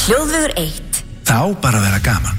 Hljóðvegur 1. Þá bara vera gaman.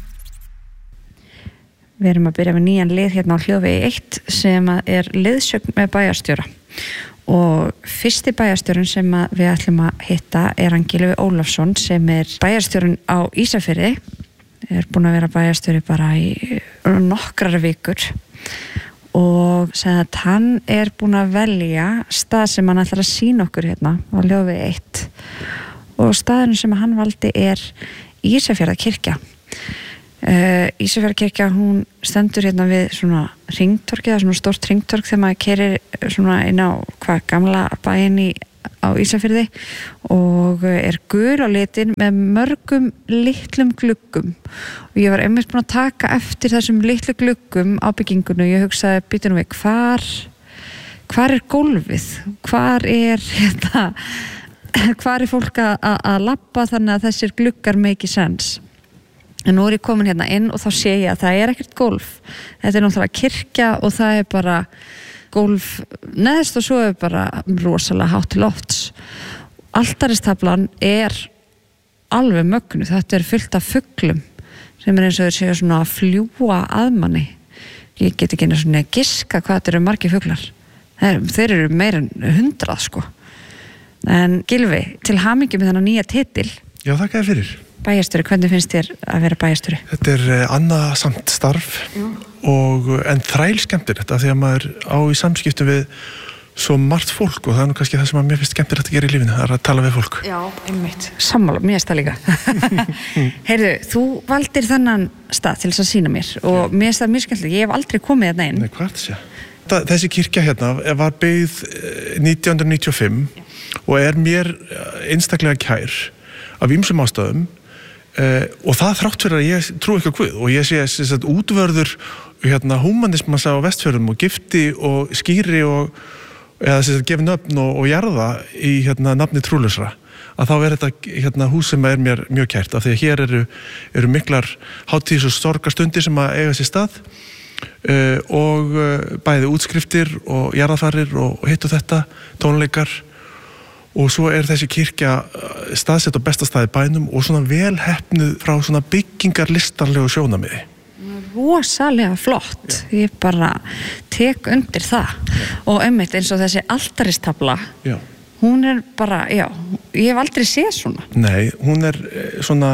Við erum að byrja með nýjan lið hérna á Hljóðvegi 1 sem er liðsögn með bæjarstjóra. Og fyrsti bæjarstjórinn sem við ætlum að hitta er hann Gylfi Ólafsson sem er bæjarstjórinn á Ísafirði. Er búinn að vera bæjarstjóri bara í nokkrar vikur og segði að hann er búinn að velja stað sem hann ætlar að sýna okkur hérna á Hljóðvegi 1 og staðurinn sem hann valdi er Ísafjarðarkirkja. Ísafjarðarkirkja, hún stendur hérna við svona hringtorgið, svona stórt hringtorg þegar maður keyrir svona inn á gamla bæinn á Ísafirði og er gul á litin með mörgum litlum gluggum og ég var einmitt búin að taka eftir þessum litlu gluggum á byggingunni og ég hugsaði, býtu nú við, hvar er gólfið? Hvar er fólk að labba þannig að þessir gluggar make sense? En nú er ég komin hérna inn og þá sé ég að það er ekkert gólf. Þetta er náttúrulega kirkja og það er bara gólf neðst og svo er bara rosalega hátt til lofts. Altaristaflan er alveg mögnuð. Þetta er fullt af fuglum sem er eins og þeir séu svona að fljúa að manni. Ég get ekki einu svona að giska hvað þetta eru margir fuglar. Þeir eru meira en 100 sko. En Gylfi, til hamingju með þennan nýja titil. Já, þakka þér fyrir. Bæjarstjóri, hvernig finnst þér að vera bæjarstjóri? Þetta er annasamt starf en þræl skemmtilegt af því að maður á í samskiptum við svo margt fólk og það er nú kannski það sem að mér finnst skemmtilegt að gera í lífinu, það er að tala við fólk. Já, einmitt. Sammála, mér finnst það líka. Heyrðu, þú valdir þennan stað til þess að sýna mér og mér finnst það mjög skemmtilegt, ég hef aldrei komið þarna inn. Nei, hvað sé? Þessi kirkja hérna var byggð 1995 og er mér einstaklega kær af ýmsum ástæðum. Og það þrátt fyrir að ég trúi ekki á Guð og ég sé útvörður húmanismans á Vestfjörðum og gifti og skýri eða gefi nöfn og jarða í nafni trúlausra að þá er þetta hús sem er mér mjög kært af því að hér eru miklar hátíðis og sorgarstundir sem að eiga sér stað og bæði útskriftir og jarðafarir og hitt og þetta, tónleikar og svo er þessi kirkja staðsett á besta staði bænum og svona vel heppnuð frá svona byggingarlistarlegu sjónamiði. Rosalega flott. Ég bara tek undir það. Og einmitt eins og þessi altaristafla, hún er bara, ég hef aldrei séð svona. Nei, hún er svona,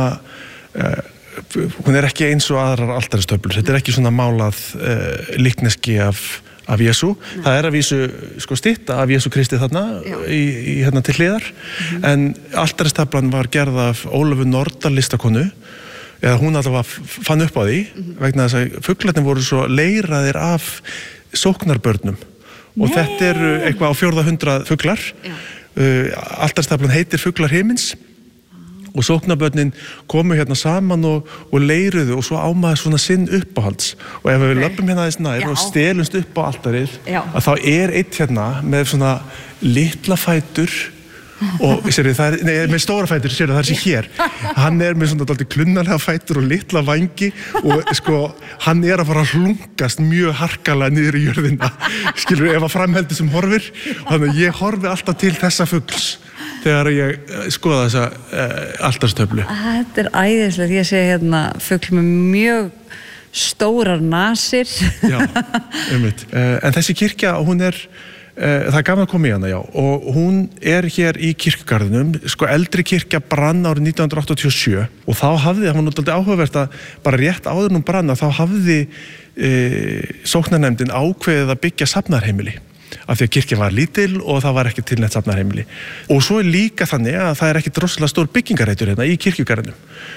hún er ekki eins og aðrar altaristöflur. Þetta er ekki svona málað líkneski af Jesú. Það er að vísu stytta af Jesú Kristi þarna í til hliðar en altaristaflan var gerð af Ólöfu Nordal listakonu eða hún allavega fann upp á því vegna þess að fuglarnir voru svo leiraðir af sóknarbörnum og þetta eru eitthvað á 400 fuglar. Altaristaflan heitir Fuglar himins og sóknarbörnin komu hérna saman og leiruðu og svo ámaði svona sinn uppáhalds og ef við löpum hérna aðeins nær og stelumst upp á altarið að þá er eitt hérna með svona litla fætur og með stóra fætur, það er sér hér hann er með svona dálítið klunnalega fætur og litla vængi og hann er að fara að hlungast mjög harkalega niður í jörðina skilur ef að framheldi sem horfir þannig að ég horfi alltaf til þessa fugls þegar ég skoða þessa altarstöflu. Þetta er æðislegt, ég sé hérna fugl með mjög stórar nasir. Já, einmitt. En þessi kirkja, hún er, það er gaman að koma í hana, og hún er hér í kirkjugarðinum, eldri kirkja brann árið 1987 og þá hafði, það var náttúrulega áhugavert að bara rétt áður nú brann að þá hafði sóknarnefndin ákveðið að byggja safnaðarheimili. Af því að kirkja var lítil og það var ekki til neitt safnaðarheimili. Og svo er líka þannig að það er ekki droslega stór byggingarreitur hérna í kirkjugarðinum.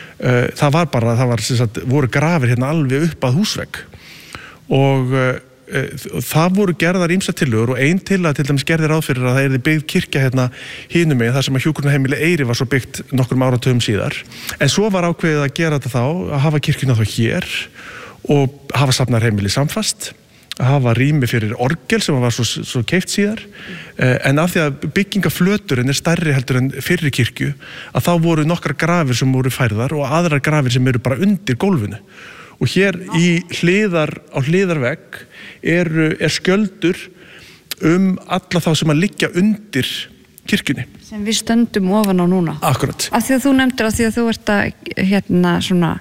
Voru grafir hérna alveg upp að húsvegg. Og það voru gerðar ýmsar tillögur og ein tillaga til dæmis gerði ráð fyrir að það yrði byggð kirkja hérna hinum megin þar sem að hjúkrunarheimili Eyri var svo byggt nokkrum áratugum síðar. En svo var ákveðið að gera þetta þá, að hafa kirkjuna þá hér og hafa safnaðarheimili samfast. Að hafa rými fyrir orgel sem var svo keypt síðar en af því að byggingaflöturinn er stærri heldur en fyrri kirkju að þá voru nokkrar grafir sem voru færðar og aðrar grafir sem eru bara undir gólfinu og hér á hliðarvegg er skjöldur alla þá sem að liggja undir kirkjunni. Sem við stöndum ofan á núna. Akkurat. Af því að þú nefndir að því að þú ert að svona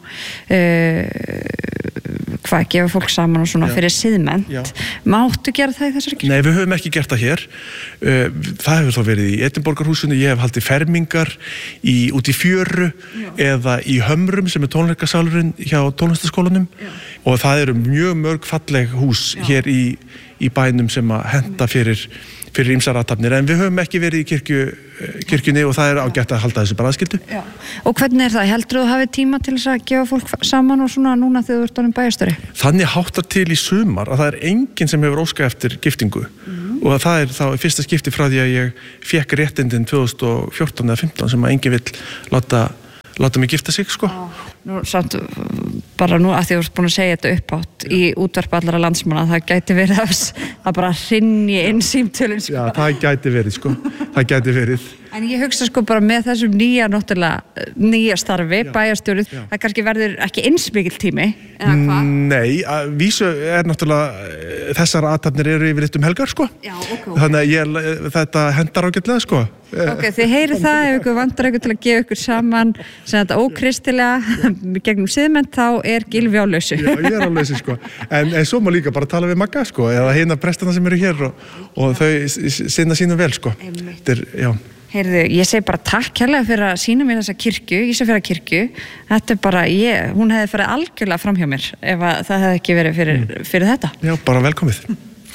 gefa fólk saman og svona fyrir siðmennt. Máttu gera það í þessari kirkju? Nei, við höfum ekki gert það hér. Það hefur þá verið í Edinborgarhúsinu, ég hef haldið fermingar út í Fjöru eða í Hömrum sem tónleikasalurinn hjá tónlistaskólanum og það eru mjög mörg falleg hús hér í bænum sem að henta fyrir ýmsar athafnir, en við höfum ekki verið í kirkjunni og það ágætt að halda þessu bara aðskildu. Og hvernig það? Heldur þú hafi tíma til þess að gefa fólk saman og svona núna þegar þú ert orðinn bæjarstjóri? Þannig háttar til í sumar að það enginn sem hefur óskað eftir giftingu og það þá fyrsta skipti frá því að ég fékk réttindin 2014 eða 15 sem að enginn vill láta mig gifta sig, sko. Nú, samt, bara nú að því að þú ert búin að segja þetta uppátt í útvarpi allara landsmanna, það gæti verið að bara hrynji inn símtölun, sko. Já, það gæti verið, sko. Það gæti verið. En ég hugsa sko bara með þessum nýja starfi, bæjarstjórið, það kannski verður ekki eins mikill tími, eða hvað? Nei, að vísu náttúrulega, þessar athafnir eru yfirleitt helgar, sko. Já, ok. Þannig að þetta hendar ágætlega, sko. Ok, þið heyrið það, ef ykkur vantar ykkur til að gefa ykkur saman, sem þetta ókristilega, gegnum siðmennt, þá Gylfi á lausu. Já, ég á lausu, sko. En svo má líka bara tala við Magga, sko, eða hina prestana sem eru hér og þau sinna sínum vel, sko. Já. Heyrðu, ég segi bara takk kærlega fyrir að sýna mér þessa kirkju, Ísafjarðar kirkju. Þetta bara, hún hefði farið algjörlega fram hjá mér ef það hefði ekki verið fyrir þetta. Já, bara velkomið.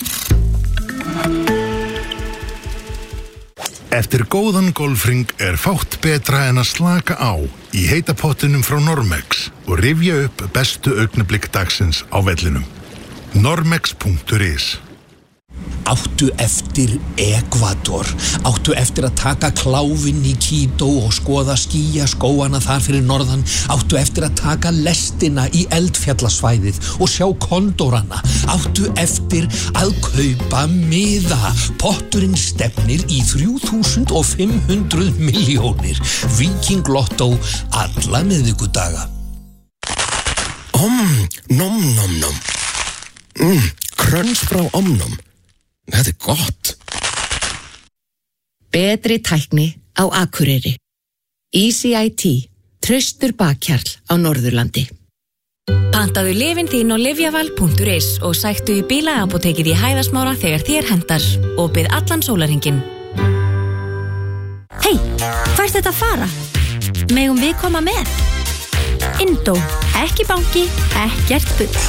Eftir góðan golfring fátt betra en að slaka á í heita pottinum frá Normex og rifja upp bestu augnablik dagsins á vellinum. Normex.is Áttu eftir Ekvador, áttu eftir að taka kláfinn í Quito og skoða skýjaskóana þar fyrir norðan, áttu eftir að taka lestina í eldfjallasvæðið og sjá kondórana, áttu eftir að kaupa miða. Potturinn stefnir í 3.500 milljónir. Viking Lotto alla miðvikudaga. Nom nom nom. Kröns frá Omnom. Þetta gott. Betri tækni á Akureyri. Easy IT, traustur bakhjarl á Norðurlandi. Pantaðu lyfin þín á lyfjaval.is og sæktu í bílaapótekið í Hæðasmára þegar þér hentar og bið allan sólarhringinn. Hey, hvert þetta fara? Megum við koma með? Indó, ekki banki, ekkert bull.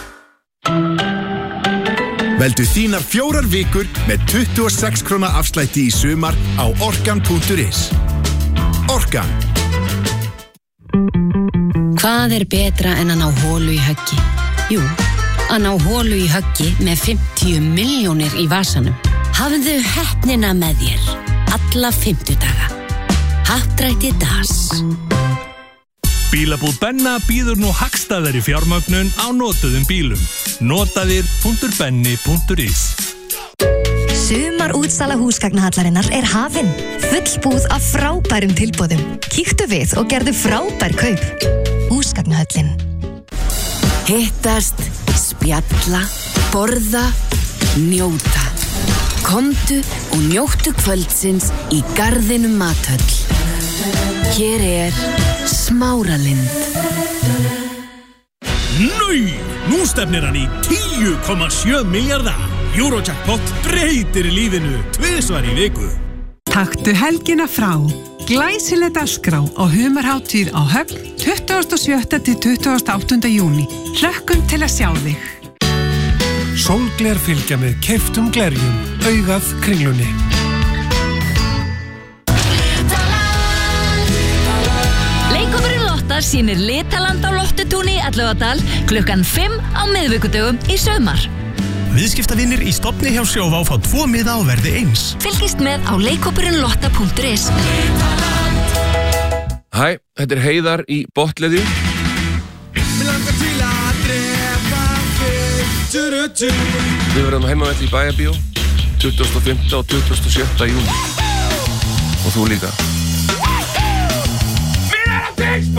Veldu þínar 4 vikur með 26 króna afslætti í sumar á orkan.is. Orkan. Hvað betra en að ná holu í höggi? Jú, að ná holu í höggi með 50 milljónir í vasanum. Hafðu heppnina með þér alla 50 daga. Happdrætti DAS. Bílabúð Benna býður nú hagstæðari fjármögnun á notuðum bílum. Notaðir.benni.is. Sumarútsala húsgagnahallarinnar hafin. Full búð af frábærum tilboðum. Kíktu við og gerðu frábær kaup. Húsgagnahöllin. Hittast, spjalla, borða, njóta. Komdu og njóttu kvöldsins í Garðinum Mathöll. Hér Smáralind. Nú, nú stefnir hann í 10,7 milljarða. Eurojackpot breytir lífinu 2 svar í viku. Taktu helgina frá. Glæsileg dagskrá á humarhátíð á Höfn 27. til 28. júní. Hlökkum til að sjá þig. Sólgler fylgja með keyptum glerjum, augað kringlunni. Lotta sýnir Litaland á Lottutúni í Elliðaárdal klukkan 5 á miðvikudögum í sumar. Viðskiptavinir í stofni hjá Sjóvá fá 2 miða á verði eins. Fylgist með á leikópurunlotta.is. Hæ, þetta Heiðar í Botleði. Við verðum heimavelli í Bæjarbíó 25. og 27. júní. Og þú líka.